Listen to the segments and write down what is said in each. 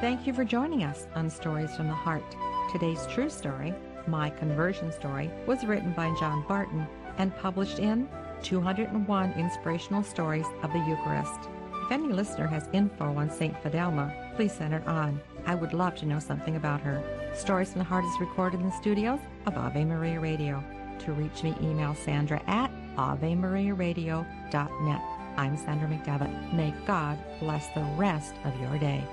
Thank you for joining us on Stories from the Heart. Today's true story, My Conversion Story, was written by John Barton and published in 201 Inspirational Stories of the Eucharist. If any listener has info on St. Fidelma, please send it on. I would love to know something about her. Stories from the Heart is recorded in the studios of Ave Maria Radio. To reach me, email Sandra at AveMariaRadio.net. I'm Sandra McDevitt. May God bless the rest of your day.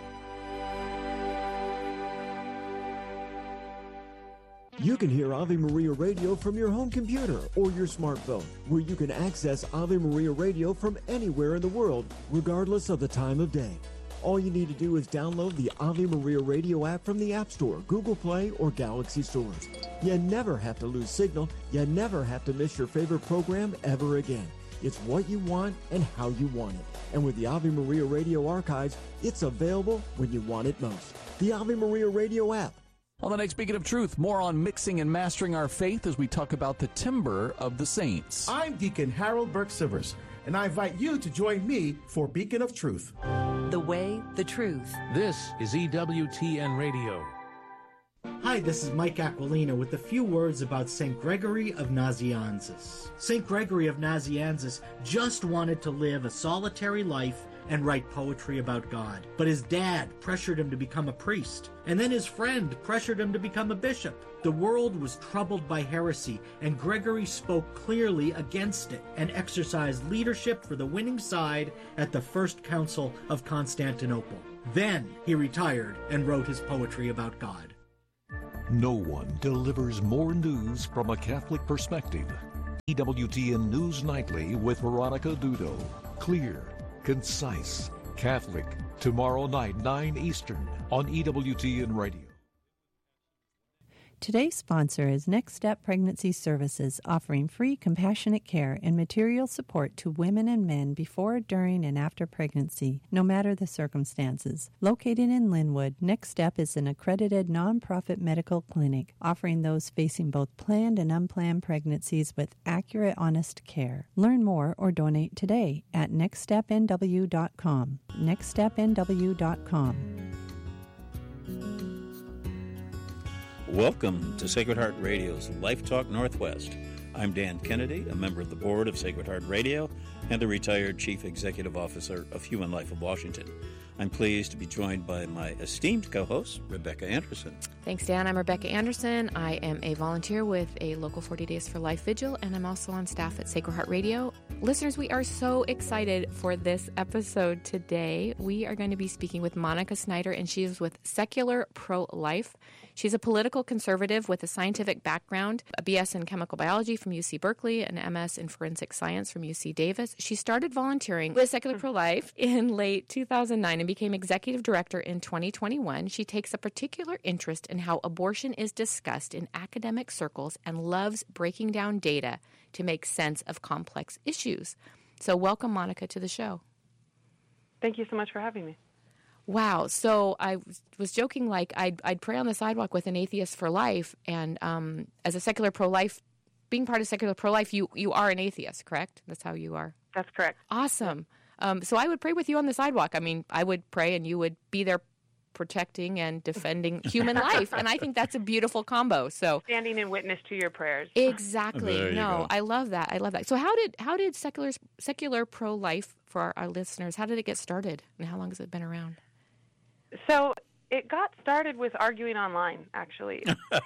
You can hear Ave Maria Radio from your home computer or your smartphone, where you can access Ave Maria Radio from anywhere in the world, regardless of the time of day. All you need to do is download the Ave Maria Radio app from the App Store, Google Play, or Galaxy stores. You never have to lose signal. You never have to miss your favorite program ever again. It's what you want and how you want it. And with the Ave Maria Radio archives, it's available when you want it most. The Ave Maria Radio app. On the next Beacon of Truth, more on mixing and mastering our faith as we talk about the timbre of the saints. I'm Deacon Harold Burke-Sivers, and I invite you to join me for Beacon of Truth. The way, the truth. This is EWTN Radio. Hi, this is Mike Aquilina with a few words about St. Gregory of Nazianzus. St. Gregory of Nazianzus just wanted to live a solitary life and write poetry about God. But his dad pressured him to become a priest, and then his friend pressured him to become a bishop. The world was troubled by heresy, and Gregory spoke clearly against it and exercised leadership for the winning side at the First Council of Constantinople. Then he retired and wrote his poetry about God. No one delivers more news from a Catholic perspective. EWTN News Nightly with Veronica Dudo. Clear, concise, Catholic. Tomorrow night, 9 Eastern on EWTN Radio. Today's sponsor is Next Step Pregnancy Services, offering free compassionate care and material support to women and men before, during, and after pregnancy, no matter the circumstances. Located in Linwood, Next Step is an accredited nonprofit medical clinic offering those facing both planned and unplanned pregnancies with accurate, honest care. Learn more or donate today at nextstepnw.com. nextstepnw.com. Welcome to Sacred Heart Radio's Life Talk Northwest. I'm Dan Kennedy, a member of the board of Sacred Heart Radio and a retired Chief Executive Officer of Human Life of Washington. I'm pleased to be joined by my esteemed co-host, Rebecca Anderson. Thanks, Dan. I'm Rebecca Anderson. I am a volunteer with a local 40 Days for Life vigil, and I'm also on staff at Sacred Heart Radio. Listeners, we are so excited for this episode today. We are going to be speaking with Monica Snyder, and she is with Secular Pro-Life. She's a political conservative with a scientific background, a BS in chemical biology from UC Berkeley, an MS in forensic science from UC Davis. She started volunteering with Secular Pro-Life in late 2009 and became executive director in 2021. She takes a particular interest in how abortion is discussed in academic circles and loves breaking down data to make sense of complex issues. So welcome, Monica, to the show. Thank you so much for having me. Wow. So I was joking, like I'd pray on the sidewalk with an atheist for life, and as a secular pro-life, being part of secular pro-life, you are an atheist, correct? That's how you are. That's correct. Awesome. So I would pray with you on the sidewalk. I mean, I would pray, and you would be there protecting and defending human life, and I think that's a beautiful combo. So standing in witness to your prayers. Exactly. No, I love that. I love that. So how did secular pro-life, for our listeners, how did it get started, and how long has it been around? So it got started with arguing online, actually.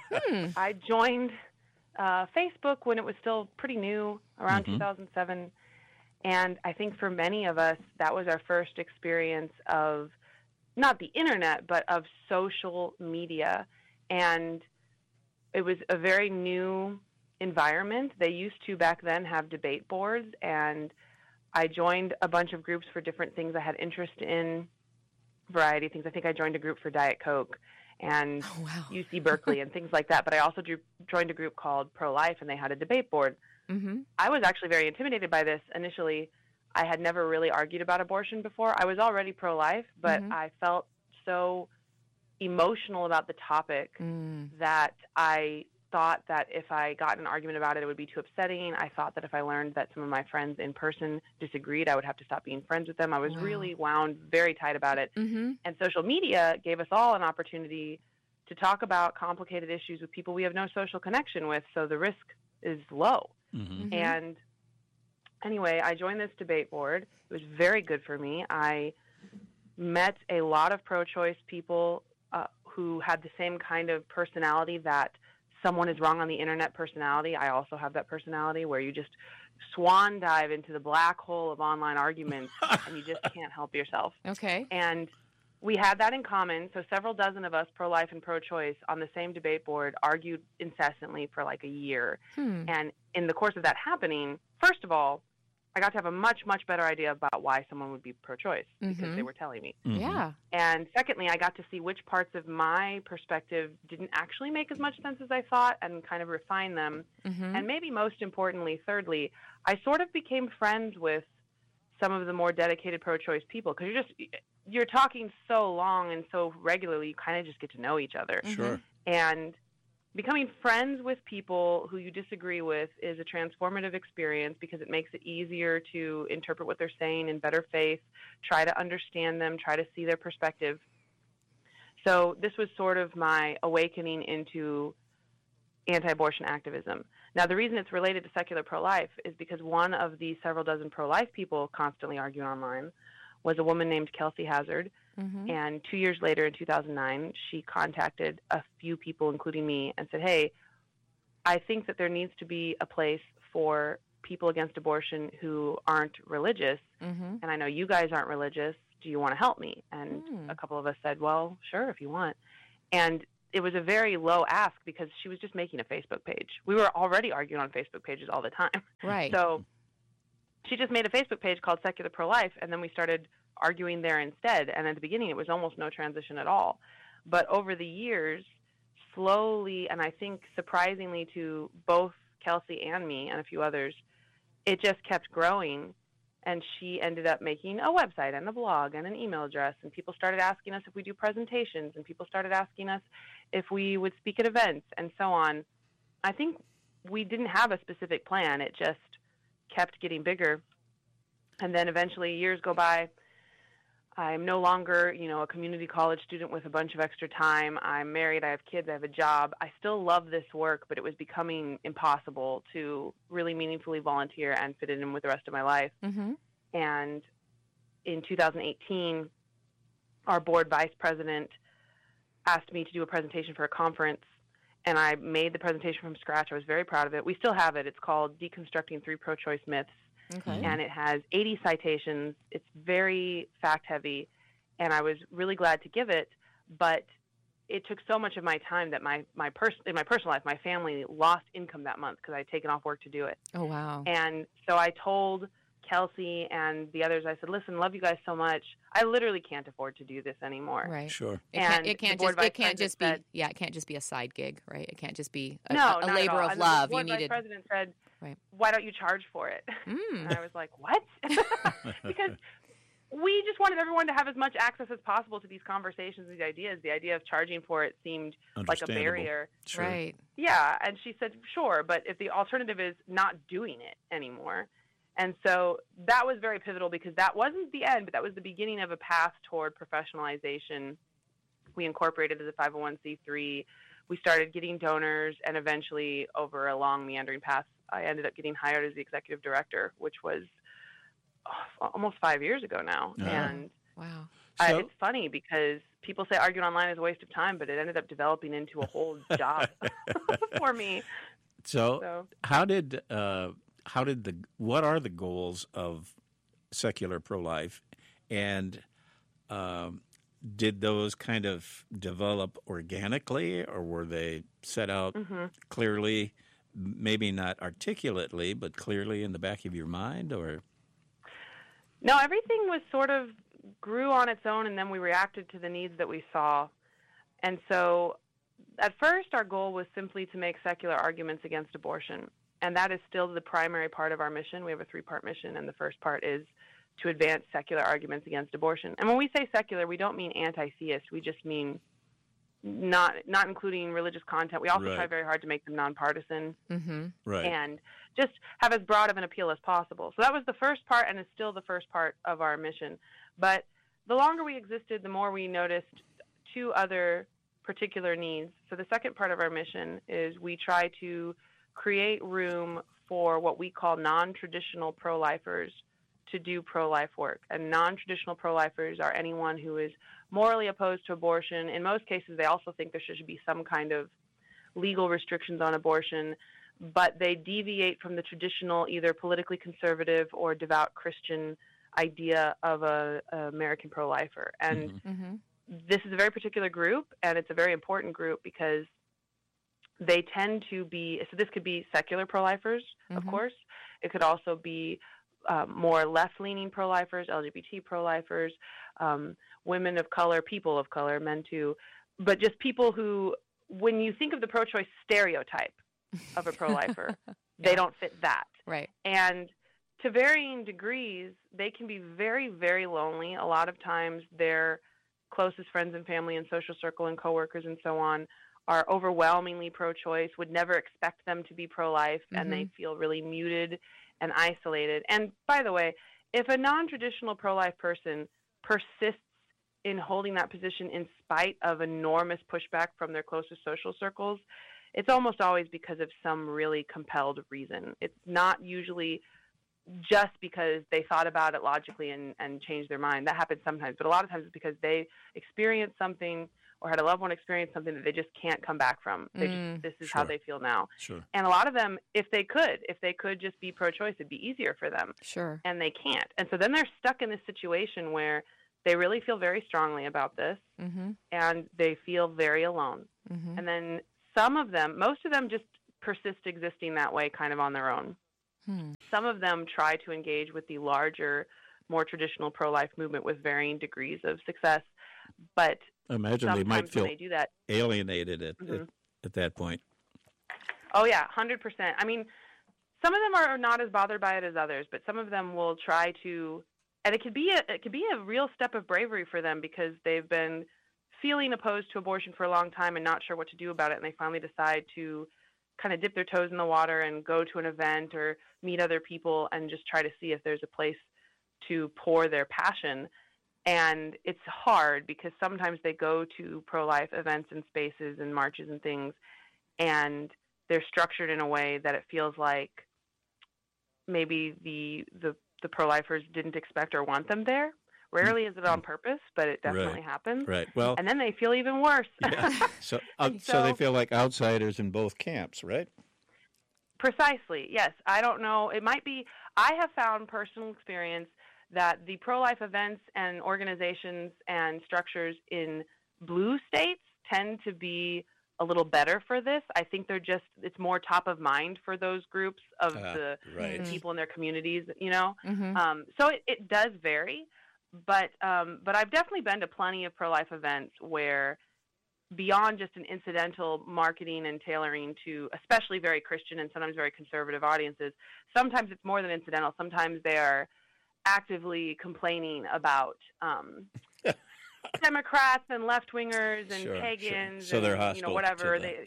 I joined Facebook when it was still pretty new, around 2007. And I think for many of us, that was our first experience of not the internet, but of social media. And it was a very new environment. They used to, back then, have debate boards. And I joined a bunch of groups for different things I had interest in. Variety of things. I think I joined a group for Diet Coke and UC Berkeley and things like that. But I also joined a group called Pro-Life, and they had a debate board. I was actually very intimidated by this initially. I had never really argued about abortion before. I was already pro-life, but I felt so emotional about the topic that I thought that if I got in an argument about it, it would be too upsetting. I thought that if I learned that some of my friends in person disagreed, I would have to stop being friends with them. I was really wound very tight about it. Mm-hmm. And social media gave us all an opportunity to talk about complicated issues with people we have no social connection with, so the risk is low. Mm-hmm. And anyway, I joined this debate board. It was very good for me. I met a lot of pro-choice people who had the same kind of personality that someone is wrong on the internet personality. I also have that personality where you just swan dive into the black hole of online arguments and you just can't help yourself. Okay. And we had that in common. So several dozen of us, pro-life and pro-choice, on the same debate board argued incessantly for like a year. And in the course of that happening, first of all, I got to have a much, much better idea about why someone would be pro-choice because they were telling me. Mm-hmm. Yeah. And secondly, I got to see which parts of my perspective didn't actually make as much sense as I thought and kind of refine them. And maybe most importantly, thirdly, I sort of became friends with some of the more dedicated pro-choice people because you're talking so long and so regularly, you kind of just get to know each other. Sure. And becoming friends with people who you disagree with is a transformative experience because it makes it easier to interpret what they're saying in better faith, try to understand them, try to see their perspective. So this was sort of my awakening into anti-abortion activism. Now, the reason it's related to secular pro-life is because one of the several dozen pro-life people constantly arguing online was a woman named Kelsey Hazard. And 2 years later, in 2009, she contacted a few people, including me, and said, hey, I think that there needs to be a place for people against abortion who aren't religious. And I know you guys aren't religious. Do you want to help me? And a couple of us said, well, sure, if you want. And it was a very low ask because she was just making a Facebook page. We were already arguing on Facebook pages all the time. Right. So she just made a Facebook page called Secular Pro-Life, and then we started arguing there instead. And at the beginning, it was almost no transition at all. But over the years, slowly, and I think surprisingly to both Kelsey and me and a few others, it just kept growing. And she ended up making a website and a blog and an email address. And people started asking us if we do presentations. And people started asking us if we would speak at events and so on. I think we didn't have a specific plan. It just kept getting bigger. And then eventually years go by. I'm no longer, a community college student with a bunch of extra time. I'm married. I have kids. I have a job. I still love this work, but it was becoming impossible to really meaningfully volunteer and fit it in with the rest of my life. And in 2018, our board vice president asked me to do a presentation for a conference, and I made the presentation from scratch. I was very proud of it. We still have it. It's called Deconstructing 3 Pro-Choice Myths. Okay. And it has 80 citations. It's very fact-heavy, and I was really glad to give it, but it took so much of my time that in my personal life, my family lost income that month because I had taken off work to do it. Oh, wow. And so I told Kelsey and the others, I said, listen, love you guys so much. I literally can't afford to do this anymore. Right. Sure. It can't just be a side gig, right? It can't just be a labor of and love. The vice president said, right. Why don't you charge for it? And I was like, what? Because we just wanted everyone to have as much access as possible to these conversations, these ideas. The idea of charging for it seemed like a barrier. Sure. Right. Yeah, and she said, sure, but if the alternative is not doing it anymore. And so that was very pivotal because that wasn't the end, but that was the beginning of a path toward professionalization. We incorporated as a 501c3. We started getting donors, and eventually, over a long meandering path, I ended up getting hired as the executive director, which was almost 5 years ago now. And wow. It's funny because people say arguing online is a waste of time, but it ended up developing into a whole job for me. So what are the goals of secular pro-life, and did those kind of develop organically, or were they set out clearly, maybe not articulately, but clearly in the back of your mind? Or no, everything was sort of grew on its own, and then we reacted to the needs that we saw. And so at first our goal was simply to make secular arguments against abortion. And that is still the primary part of our mission. We have a 3-part mission, and the first part is to advance secular arguments against abortion. And when we say secular, we don't mean anti-theist. We just mean not including religious content. We also Right. try very hard to make them nonpartisan Right. and just have as broad of an appeal as possible. So that was the first part, and is still the first part of our mission. But the longer we existed, the more we noticed two other particular needs. So the second part of our mission is we try to create room for what we call non-traditional pro-lifers to do pro-life work. And non-traditional pro-lifers are anyone who is morally opposed to abortion. In most cases, they also think there should be some kind of legal restrictions on abortion, but they deviate from the traditional, either politically conservative or devout Christian idea of a American pro-lifer. And this is a very particular group, and it's a very important group because they tend to be, so this could be secular pro-lifers, of course. It could also be more left-leaning pro-lifers, LGBT pro-lifers, women of color, people of color, men too, but just people who, when you think of the pro-choice stereotype of a pro-lifer, they don't fit that. Right. And to varying degrees, they can be very, very lonely. A lot of times their closest friends and family and social circle and coworkers and so on are overwhelmingly pro-choice, would never expect them to be pro-life, and they feel really muted and isolated. And by the way, if a non-traditional pro-life person persists in holding that position in spite of enormous pushback from their closest social circles, it's almost always because of some really compelled reason. It's not usually just because they thought about it logically and changed their mind. That happens sometimes, but a lot of times it's because they experienced something or had a loved one experience something that they just can't come back from. They just, this is how they feel now. Sure. And a lot of them, if they could just be pro-choice, it'd be easier for them. Sure. And they can't. And so then they're stuck in this situation where they really feel very strongly about this, and they feel very alone. And then some of them, most of them just persist existing that way kind of on their own. Some of them try to engage with the larger, more traditional pro-life movement with varying degrees of success, but I imagine they might feel when they do that, alienated at that point. Oh yeah, 100%. I mean, some of them are not as bothered by it as others, but some of them will try to, and it could be a real step of bravery for them because they've been feeling opposed to abortion for a long time and not sure what to do about it, and they finally decide to kind of dip their toes in the water and go to an event or meet other people and just try to see if there's a place to pour their passion. And it's hard because sometimes they go to pro-life events and spaces and marches and things, and they're structured in a way that it feels like maybe the pro-lifers didn't expect or want them there. Rarely is it on purpose, but it definitely happens. Right. Well, and then they feel even worse. Yeah. So they feel like outsiders in both camps, right? Precisely. Yes. I don't know. It might be. I have found personal experience that the pro-life events and organizations and structures in blue states tend to be a little better for this. I think it's more top of mind for those groups of the people in their communities, you know. So it does vary, but I've definitely been to plenty of pro-life events where beyond just an incidental marketing and tailoring to especially very Christian and sometimes very conservative audiences, sometimes it's more than incidental. Sometimes they are actively complaining about Democrats and left-wingers and pagans, so they're hostile, and whatever to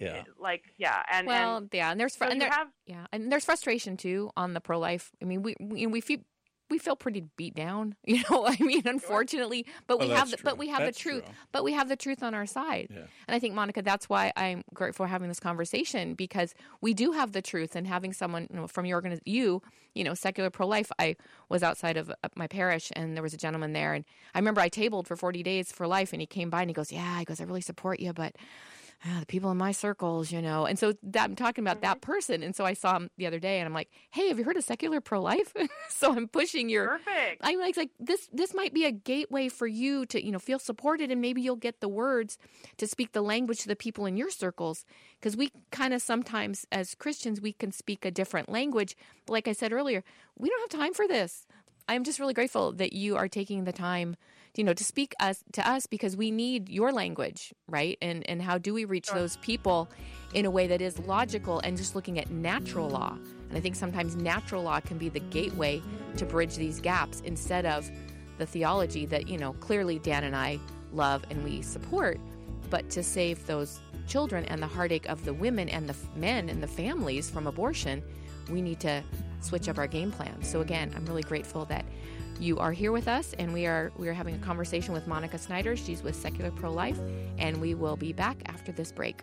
and there's frustration too on the pro-life. I mean, we feel pretty beat down, you know. I mean, unfortunately, but we have the truth. But we have the truth on our side. Yeah. And I think, Monica, that's why I'm grateful for having this conversation, because we do have the truth. And having someone from your organization, secular pro-life. I was outside of my parish, and there was a gentleman there, and I remember I tabled for 40 days for life, and he came by and he goes, "I really support you, but." The people in my circles, and so I'm talking about that person. And so I saw him the other day, and I'm like, "Hey, have you heard of secular pro-life?" So I'm pushing perfect. I'm like this might be a gateway for you to feel supported, and maybe you'll get the words to speak the language to the people in your circles, because we kind of sometimes as Christians we can speak a different language. But like I said earlier, we don't have time for this. I'm just really grateful that you are taking the time, to speak to us, because we need your language, right? And how do we reach those people in a way that is logical and just looking at natural law? And I think sometimes natural law can be the gateway to bridge these gaps instead of the theology that, clearly Dan and I love and we support. But to save those children and the heartache of the women and the men and the families from abortion, we need to switch up our game plan. So again, I'm really grateful that you are here with us, and we are having a conversation with Monica Snyder. She's with Secular Pro-Life, and we will be back after this break.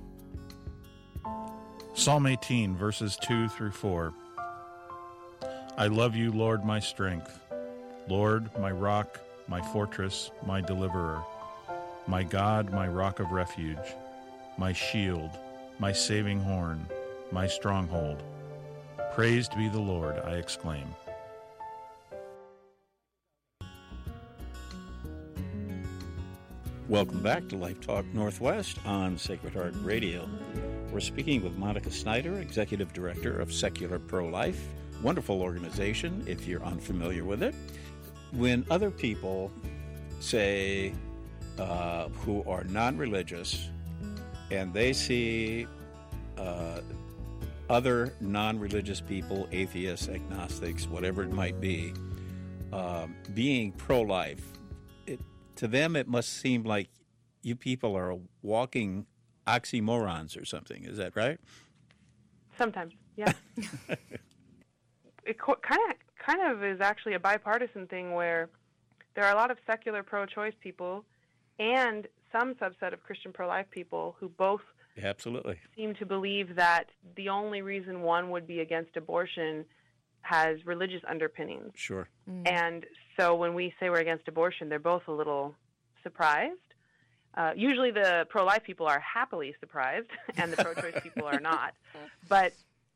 Psalm 18, verses 2 through 4. I love you, Lord, my strength. Lord, my rock, my fortress, my deliverer. My God, my rock of refuge. My shield, my saving horn, my stronghold. Praised be the Lord, I exclaim. Welcome back to Life Talk Northwest on Sacred Heart Radio. We're speaking with Monica Snyder, Executive Director of Secular Pro-Life. Wonderful organization, if you're unfamiliar with it. When other people say, who are non-religious, and they see other non-religious people, atheists, agnostics, whatever it might be, being pro-life, to them it must seem like you people are walking oxymorons or something. Is that right? Sometimes, yeah. It kind of is actually a bipartisan thing where there are a lot of secular pro-choice people and some subset of Christian pro-life people who both absolutely seem to believe that the only reason one would be against abortion has religious underpinnings. Sure. Mm. And so when we say we're against abortion, they're both a little surprised. Usually the pro-life people are happily surprised, and the pro-choice people are not. But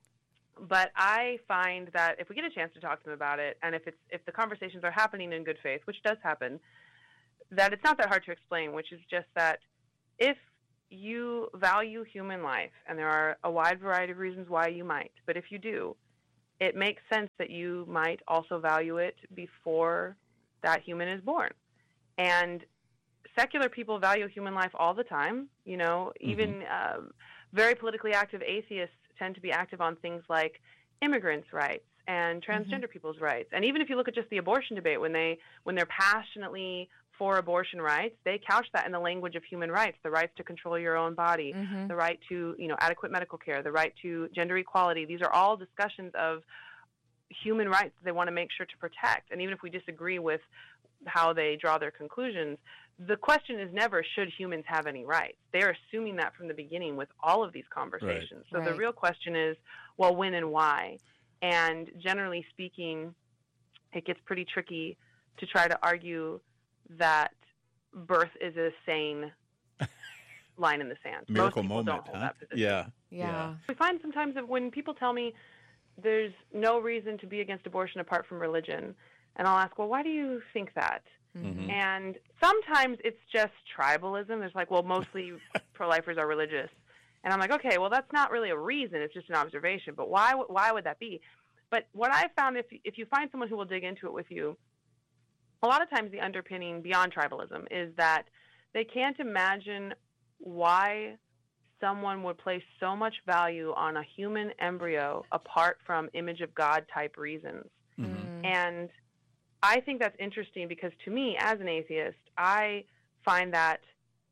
I find that if we get a chance to talk to them about it, and if the conversations are happening in good faith, which does happen, that it's not that hard to explain, which is just that if you value human life, and there are a wide variety of reasons why you might, but if you do, it makes sense that you might also value it before that human is born. And secular people value human life all the time. You know, even very politically active atheists tend to be active on things like immigrants' rights and transgender people's rights. And even if you look at just the abortion debate, when they're passionately for abortion rights, they couch that in the language of human rights: the rights to control your own body, the right to, adequate medical care, the right to gender equality. These are all discussions of human rights that they want to make sure to protect. And even if we disagree with how they draw their conclusions, the question is never, should humans have any rights? They're assuming that from the beginning with all of these conversations. Right. So the real question is, well, when and why? And generally speaking, it gets pretty tricky to try to argue that birth is a sane line in the sand. Miracle Most people moment, don't hold that position. Yeah. We find sometimes that when people tell me there's no reason to be against abortion apart from religion, and I'll ask, well, why do you think that? And sometimes it's just tribalism. There's like, well, mostly pro-lifers are religious. And I'm like, okay, well, that's not really a reason. It's just an observation. But why would that be? But what I've found, if you find someone who will dig into it with you, a lot of times the underpinning beyond tribalism is that they can't imagine why someone would place so much value on a human embryo apart from image of God type reasons. And I think that's interesting because to me, as an atheist, I find that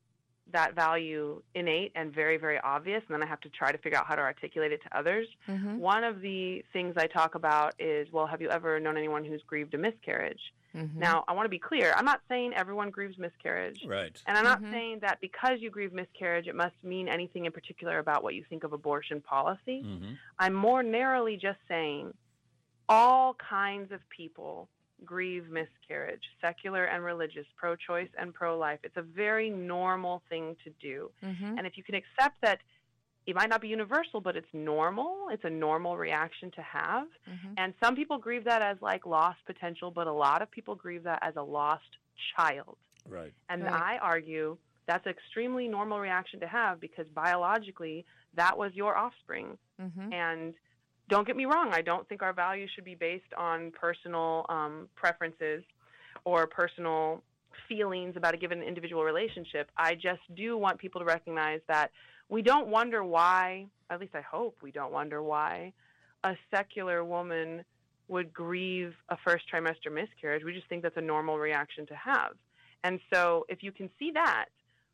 value innate and very, very obvious, and then I have to try to figure out how to articulate it to others. One of the things I talk about is, well, have you ever known anyone who's grieved a miscarriage? Now, I want to be clear. I'm not saying everyone grieves miscarriage. Right. And I'm not saying that because you grieve miscarriage, it must mean anything in particular about what you think of abortion policy. I'm more narrowly just saying all kinds of people grieve miscarriage, secular and religious, pro-choice and pro-life. It's a very normal thing to do. And if you can accept that it might not be universal, but it's normal, it's a normal reaction to have. And some people grieve that as like lost potential, but a lot of people grieve that as a lost child. Right. And I argue that's an extremely normal reaction to have because biologically that was your offspring. And don't get me wrong, I don't think our values should be based on personal preferences or personal feelings about a given individual relationship. I just do want people to recognize that we don't wonder why, at least I hope we don't wonder why, a secular woman would grieve a first trimester miscarriage. We just think that's a normal reaction to have. And so if you can see that,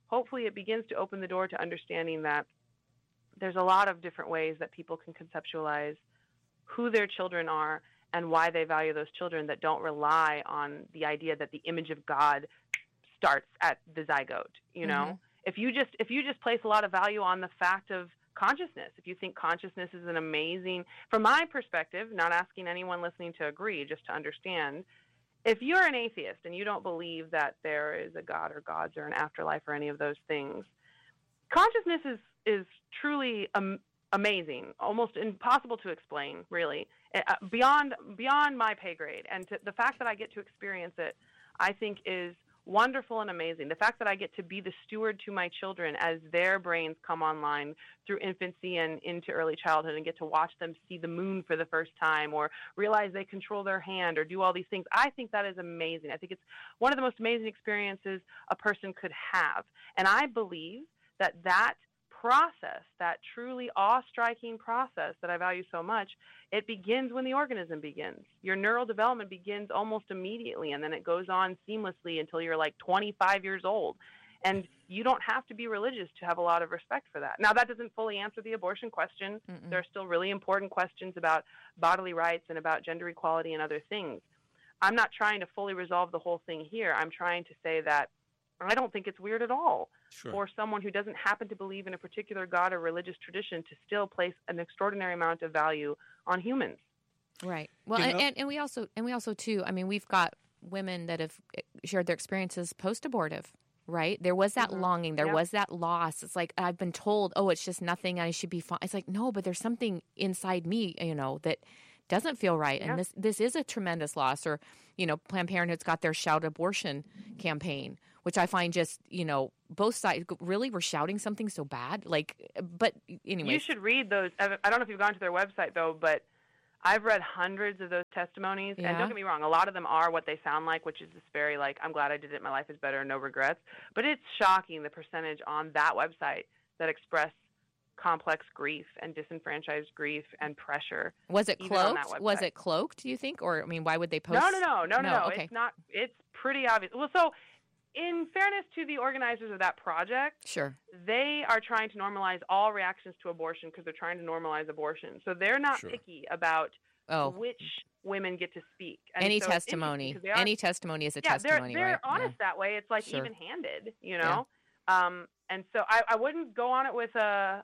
hopefully it begins to open the door to understanding that there's a lot of different ways that people can conceptualize who their children are and why they value those children that don't rely on the idea that the image of God starts at the zygote. You know, if you just place a lot of value on the fact of consciousness, if you think consciousness is an amazing, from my perspective, not asking anyone listening to agree, just to understand, if you're an atheist and you don't believe that there is a God or gods or an afterlife or any of those things, consciousness is truly amazing, almost impossible to explain, really, beyond my pay grade. And the fact that I get to experience it, I think, is wonderful and amazing. The fact that I get to be the steward to my children as their brains come online through infancy and into early childhood, and get to watch them see the moon for the first time or realize they control their hand or do all these things, I think that is amazing. I think it's one of the most amazing experiences a person could have. And I believe that process, that truly awe-striking process that I value so much, it begins when the organism begins. Your neural development begins almost immediately, and then it goes on seamlessly until you're like 25 years old. And you don't have to be religious to have a lot of respect for that. Now, that doesn't fully answer the abortion question. There are still really important questions about bodily rights and about gender equality and other things. I'm not trying to fully resolve the whole thing here. I'm trying to say that I don't think it's weird at all for someone who doesn't happen to believe in a particular God or religious tradition to still place an extraordinary amount of value on humans. Right. Well, and we also too, I mean, we've got women that have shared their experiences post-abortive, right? There was that longing. There was that loss. It's like, I've been told, oh, it's just nothing. I should be fine. It's like, no, but there's something inside me, you know, that doesn't feel right. And this is a tremendous loss. Or, you know, Planned Parenthood's got their Shout Abortion campaign, which I find just, you know, both sides really were shouting something so bad. Like, but anyway. You should read those. I don't know if you've gone to their website, though, but I've read hundreds of those testimonies. And don't get me wrong, a lot of them are what they sound like, which is this very, like, I'm glad I did it, my life is better, no regrets. But it's shocking, the percentage on that website that express complex grief and disenfranchised grief and pressure. Was it cloaked? Was it cloaked, do you think? Or, I mean, why would they post? No. Okay. It's not. It's pretty obvious. Well, so in fairness to the organizers of that project, they are trying to normalize all reactions to abortion because they're trying to normalize abortion. So they're not picky about which women get to speak. And any testimony is a testimony, they're honest that way. It's like even-handed, you know? And so I wouldn't go on it with a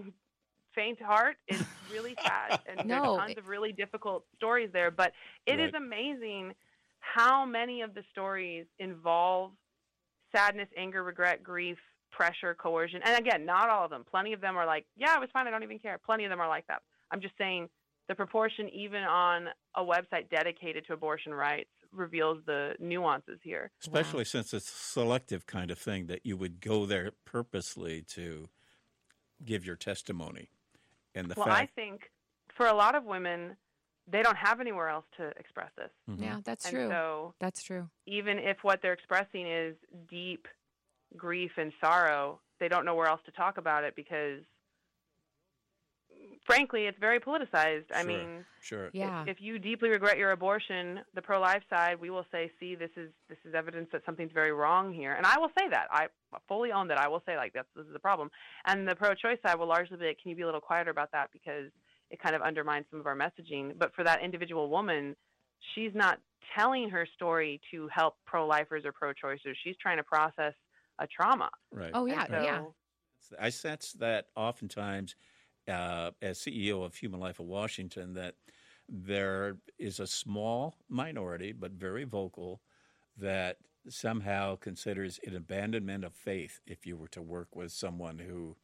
faint heart. It's really sad. And there's tons of really difficult stories there. But it is amazing how many of the stories involve sadness, anger, regret, grief, pressure, coercion. And again, not all of them. Plenty of them are like, yeah, it was fine, I don't even care. Plenty of them are like that. I'm just saying the proportion, even on a website dedicated to abortion rights, reveals the nuances here. Especially since it's a selective kind of thing that you would go there purposely to give your testimony. And I think for a lot of women, they don't have anywhere else to express this. Yeah, that's true. So that's true. Even if what they're expressing is deep grief and sorrow, they don't know where else to talk about it because, frankly, it's very politicized. I mean, if you deeply regret your abortion, the pro-life side, we will say, see, this is evidence that something's very wrong here. And I will say that. I fully own that. I will say, like, this is the problem. And the pro-choice side will largely be like, can you be a little quieter about that because it kind of undermines some of our messaging. But for that individual woman, she's not telling her story to help pro-lifers or pro-choicers. She's trying to process a trauma. Right. Oh, yeah, I sense that oftentimes as CEO of Human Life of Washington that there is a small minority, but very vocal, that somehow considers it abandonment of faith if you were to work with someone who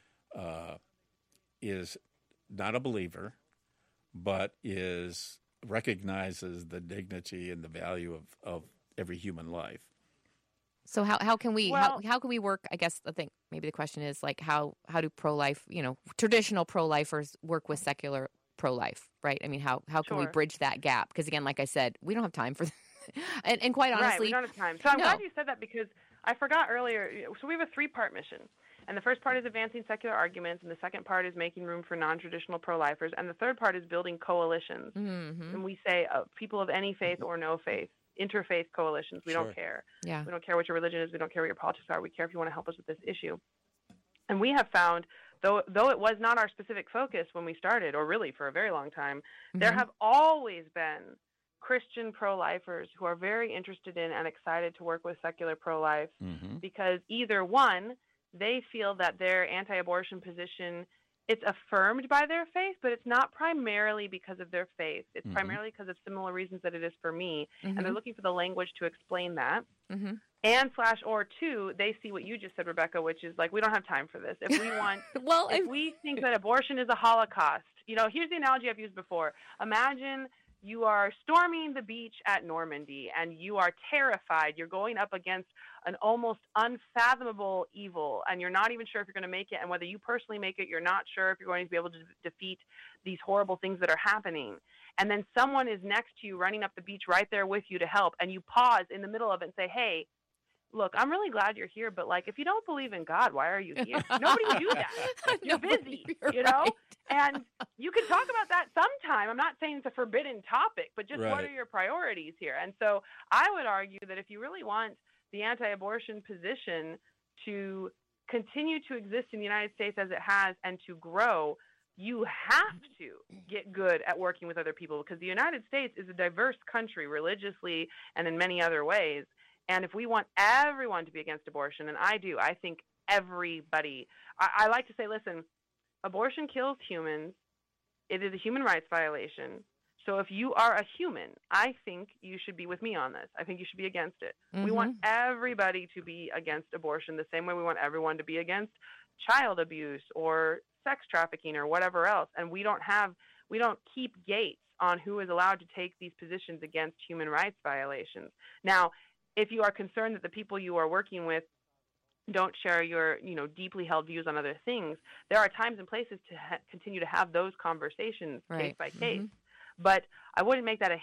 is not a believer, but recognizes the dignity and the value of every human life. So how can we how can we work? I guess I think maybe the question is like how do pro-life, you know, traditional pro-lifers work with secular pro-life, right? I mean, how can we bridge that gap? Because again, like I said, we don't have time for and quite honestly, right, we don't have time. So I'm glad you said that because I forgot earlier. So we have a 3-part mission. And the first part is advancing secular arguments, and the second part is making room for non-traditional pro-lifers, and the third part is building coalitions. And we say people of any faith or no faith interfaith coalitions. We don't care. Yeah. We don't care what your religion is. We don't care what your politics are. We care if you want to help us with this issue. And we have found, though it was not our specific focus when we started, or really for a very long time, there have always been Christian pro-lifers who are very interested in and excited to work with secular pro-life because either one, they feel that their anti-abortion position, it's affirmed by their faith, but it's not primarily because of their faith. It's primarily because of similar reasons that it is for me, and they're looking for the language to explain that. And/or two, they see what you just said, Rebecca, which is like, we don't have time for this. If we want, if we think that abortion is a Holocaust, here's the analogy I've used before. Imagine you are storming the beach at Normandy and you are terrified. You're going up against an almost unfathomable evil and you're not even sure if you're going to make it. And whether you personally make it, you're not sure if you're going to be able to defeat these horrible things that are happening. And then someone is next to you running up the beach right there with you to help. And you pause in the middle of it and say, hey, look, I'm really glad you're here, but if you don't believe in God, why are you here? Nobody would do that. You're busy, right. And you can talk about that sometime. I'm not saying it's a forbidden topic, but just what are your priorities here? And so I would argue that if you really want the anti-abortion position to continue to exist in the United States as it has and to grow, you have to get good at working with other people, because the United States is a diverse country religiously and in many other ways. And if we want everyone to be against abortion, and I think everybody, I like to say, listen, abortion kills humans. It is a human rights violation. So if you are a human, I think you should be with me on this. I think you should be against it. We want everybody to be against abortion the same way we want everyone to be against child abuse or sex trafficking or whatever else. And we don't keep gates on who is allowed to take these positions against human rights violations. Now, if you are concerned that the people you are working with don't share your, deeply held views on other things, there are times and places to continue to have those conversations case by case. But I wouldn't make that a